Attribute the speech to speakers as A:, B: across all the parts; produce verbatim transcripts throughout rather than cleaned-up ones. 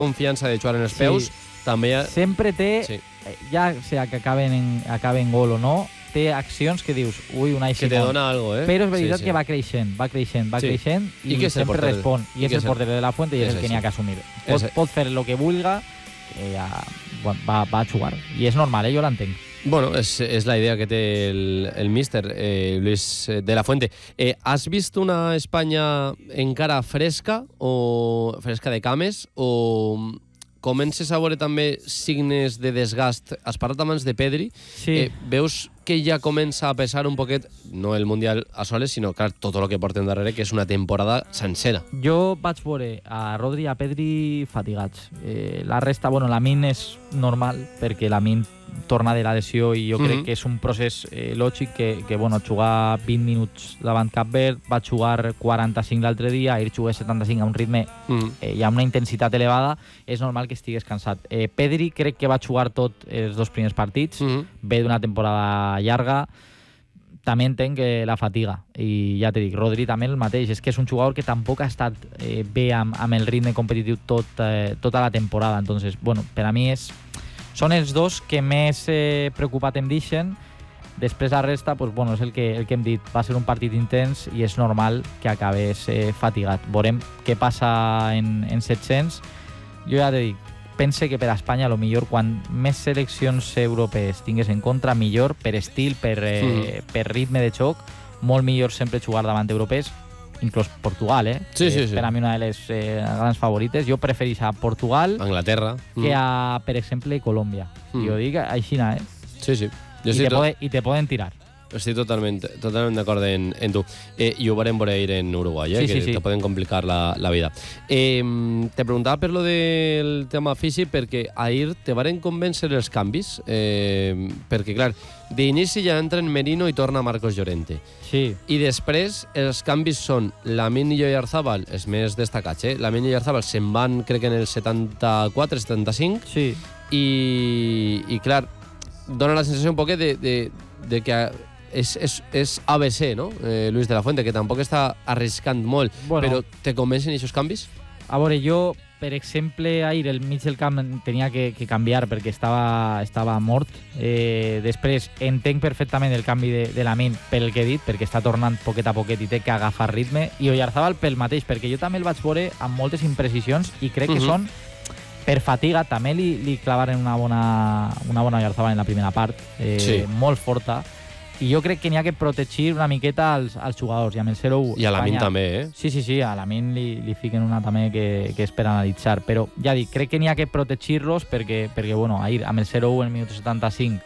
A: confiança de jugar en els peus,
B: Sí.
A: també... Ha...
B: Sempre té,
A: Sí.
B: ja sea que acaben en, acaben gol o no, té accions que dius, ui, Unai
A: Que te
B: Simón.
A: dona algo, eh?
B: Però és veritat
A: Sí, sí.
B: que va creixent, va creixent, va
A: Sí.
B: creixent i,
A: I que és el
B: sempre
A: porter.
B: respon. I,
A: I
B: és
A: que
B: el
A: és el-
B: porter de la Fuente i és
A: és
B: el que
A: així.
B: n'hi ha que assumir. Pot,
A: És-
B: pot fer el que vulga, que ja va, va a jugar. I és normal, eh? Jo l'entenc.
A: Bueno, és, és la idea que té el, el míster eh, Luis de la Fuente. Eh, has vist una Espanya encara fresca o fresca de cames o comences a veure també signes de desgast? Has parlat abans de Pedri.
B: Sí.
A: Eh, veus que ja comença a pesar un poquet, no el Mundial a soles, sinó, clar, tot el que porten darrere, que és una temporada sencera.
B: Jo vaig veure a Rodri i a Pedri fatigats. Eh, la resta, bueno, la Min és normal, perquè la Min torna de la lesió i jo
A: Mhm.
B: crec que és un procés eh, lògic que, que bueno, jugar vint minuts davant Cap Verd, va jugar quaranta-cinc l'altre dia, ahir jugué setanta-cinc a un ritme
A: Mm.
B: eh, i amb una intensitat elevada, és normal que estigués cansat. Eh, Pedri crec que va jugar tot els dos primers partits,
A: Mm.
B: ve d'una temporada llarga, també entenc que la fatiga, i ja te dic, Rodri també el mateix, és que és un jugador que tampoc ha estat eh, bé amb, amb el ritme competitiu tot, eh, tota la temporada, entonces, bueno, per a mi és, són els dos que més eh, preocupat em deixen. Després la resta, pues, bueno, és el que, el que hem dit, va ser un partit intens i és normal que acabés eh, fatigat. Veurem què passa en, en set-cents. Jo ja te dic, pense que per a Espanya, a lo millor, quan més seleccions europees tingués en contra, millor, per estil, per, eh,
A: Mm.
B: per ritme de xoc, molt millor sempre jugar davant europees, inclús Portugal, eh?
A: Sí,
B: que
A: sí,
B: és
A: sí.
B: per a mi una de les eh, grans favorites. Jo preferís a Portugal
A: Anglaterra.
B: que a, per exemple, Colòmbia.
A: Mm.
B: Jo dic així, eh?
A: Sí, sí. Jo
B: I
A: estic,
B: te,
A: to
B: pode, I te poden tirar.
A: estic totalment, totalment d'acord en, en tu. Eh, I ho veurem veure ahir en Uruguai, eh,
B: Sí,
A: que
B: sí, sí.
A: te poden complicar la, la vida. Eh, te preguntava per lo del tema físic perquè ahir te varen convèncer els canvis, eh, perquè, clar, d'inici ja entren Merino i torna Marcos Llorente.
B: Sí.
A: I després els canvis són Lamine i Oyarzábal, els més destacats, eh? Lamine i Oyarzábal se'n van, crec que en el setanta-quatre setanta-cinc,
B: Sí.
A: i, i clar, dona la sensació un poquet de, de, de que és, és, és A B C, no? Eh, Luis de la Fuente, que tampoc està arriscant molt,
B: Bueno.
A: però te convencen aquests canvis?
B: A veure, jo, per exemple, ahir el mig del camp tenia que, que canviar perquè estava, estava mort. Eh, després, entenc perfectament el canvi de, de la Min pel que he dit, perquè està tornant poquet a poquet i té que agafar ritme. I Oyarzábal pel mateix, perquè jo també el vaig veure amb moltes imprecisions i crec que
A: Mhm.
B: són per fatiga. També li, li clavaren una bona, una bona Oyarzábal en la primera part, eh,
A: Sí.
B: molt forta. I jo crec que n'hi ha que protegir una miqueta als, als jugadors. I amb el zero u
A: I a la Min
B: Espanya-
A: també, eh?
B: Sí, sí, sí, a la Min li, li fiquen una també que, que és per analitzar, però ja dic, crec que n'hi ha que protegir-los perquè, perquè bueno, ahir amb el zero u en el minut setanta-cinc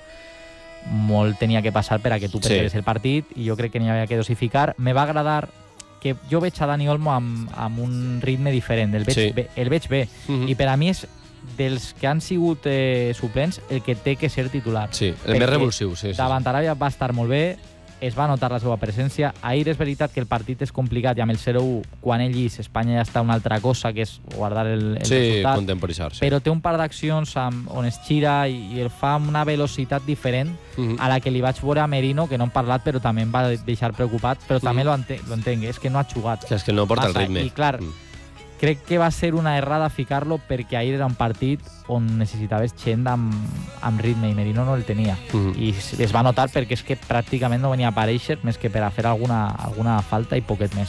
B: molt tenia que passar per a que tu
A: Sí.
B: perdés el partit i jo crec que n'hi havia que dosificar. Me va agradar que jo veig a Dani Olmo amb, amb un ritme diferent, el veig,
A: Sí.
B: bé, el veig bé,
A: Mhm.
B: i per a mi és dels que han sigut eh, suplents el que té que ser titular.
A: Sí, el més
B: perquè
A: revulsiu, sí. sí, sí.
B: Davant Aràbia va estar molt bé, es va notar la seva presència. Ahir és veritat que el partit és complicat i amb el zero u, quan ell llis, Espanya ja està una altra cosa, que és guardar el, el
A: Sí,
B: resultat.
A: contemporitzar, sí.
B: Però té un par d'accions amb- on es gira i, i el fa amb una velocitat diferent
A: Mhm.
B: a la que li vaig veure a Merino, que no hem parlat, però també em va deixar preocupat, però també
A: Mhm.
B: lo, ente lo entenc, és que no ha jugat.
A: Que és que no porta
B: massa.
A: el ritme.
B: I clar,
A: Mm.
B: crec que va ser una errada ficar-lo perquè ahir era un partit on necessitaves gent amb, amb ritme i Merino no el tenia.
A: Mhm.
B: I es es va notar perquè és que pràcticament no venia a aparèixer més que per a fer alguna, alguna falta i poquet més.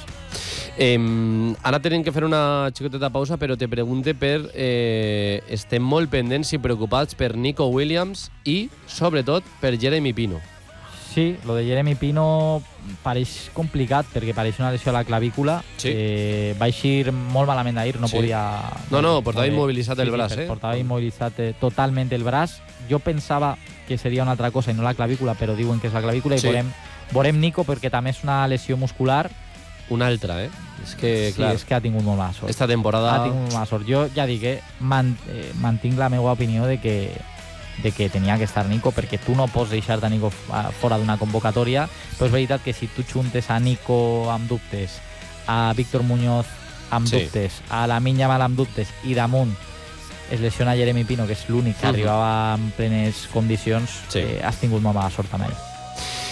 A: Eh, ara tenim que fer una xicoteta pausa, però te pregunte per... Eh, estem molt pendents i preocupats per Nico Williams i, sobretot, per Jeremy Pino.
B: Sí, lo de Jeremy Pino pareix complicat perquè pareix una lesió a la clavícula.
A: Sí.
B: Eh, va eixir molt malament ahir, no
A: Sí.
B: podia...
A: No, no, portava
B: poder-
A: immobilitzat el
B: sí,
A: braç,
B: sí,
A: eh?
B: Portava immobilitzat eh, totalment el braç. Jo pensava que seria una altra cosa i no la clavícula, però diuen que és la clavícula
A: Sí.
B: i veurem, veurem Nico perquè també és una lesió muscular.
A: Una altra, eh? És que,
B: Sí,
A: clar,
B: és que ha tingut molt mala sort.
A: esta temporada...
B: Ha tingut molt mala sort. Jo ja dic, eh, man, eh, mantinc la meva opinió de que de que tenia que estar Nico, perquè tu no pots deixar-te Nico fora d'una convocatòria, però és veritat que si tu juntes a Nico amb dubtes, a Víctor Muñoz amb
A: Sí.
B: dubtes, a la Minya Mal amb dubtes, i damunt es lesiona Jeremy Pino, que és l'únic que
A: Mhm.
B: arribava en plenes condicions,
A: Sí.
B: eh, has tingut molt mala sort amb ell.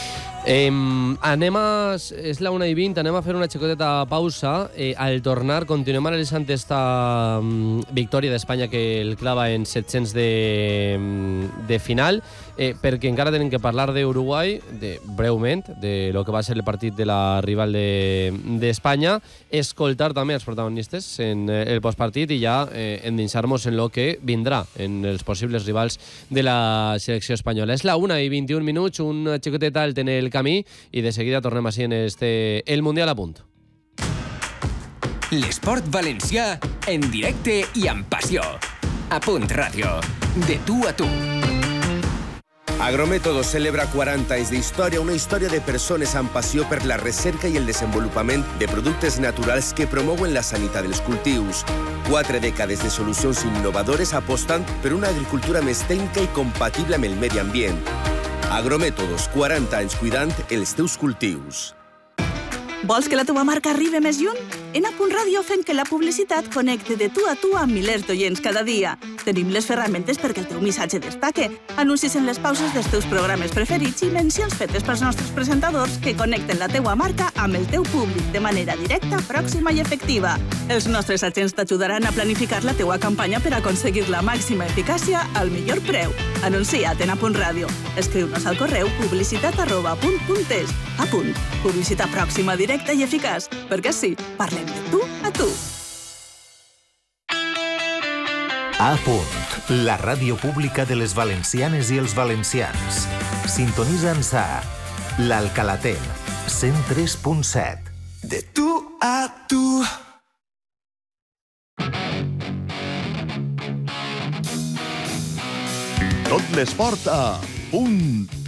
A: Eh, anem a... És la una i vint, anem a fer una xicoteta pausa. Eh, al tornar, continuem analitzant esta um, victòria d'Espanya que el clava en set-cents de, de final, eh, perquè encara tenim que parlar d'Uruguai, de, breument, de lo que va ser el partit de la rival d'Espanya, de, escoltar també els protagonistes en el postpartit i ja eh, endinsar-nos en lo que vindrà, en els possibles rivals de la selecció espanyola. És la una i vint-i-un minuts, un xicotet alt en el camí i de seguida tornem així en este El Mundial a punt.
C: L'esport valencià en directe i amb passió. A Punt Ràdio. De tu a tu.
D: Agrométodos celebra quaranta anys d'història, una història de persones amb passió per la recerca i el desenvolupament de productes naturals que promouen la sanitat dels cultius. Quatre dècades de solucions innovadores apostant per una agricultura més tècnica i compatible amb el medi ambient. Agrométodos, quaranta anys cuidant els teus cultius.
E: Vols que la teva marca arribi més lluny? En A Punt Ràdio fem que la publicitat connecti de tu a tu amb milers d'oients cada dia. Tenim les ferramentes perquè el teu missatge destaque, anuncis en les pauses dels teus programes preferits i mencions fetes pels nostres presentadors que connecten la teua marca amb el teu públic de manera directa, pròxima i efectiva. Els nostres agents t'ajudaran a planificar la teua campanya per aconseguir la màxima eficàcia al millor preu. Anuncia't en A Punt Ràdio. Escriu-nos al correu publicitat arroba apunt punt es. A punt. Publicitat pròxima, directa i eficaç. Perquè sí, parlem de tu a tu.
F: A Punt, la ràdio pública de les valencianes i els valencians. Sintonitza'ns a l'Alcalaten, cent tres punt set.
G: De tu a tu.
H: Tot l'esport a Punt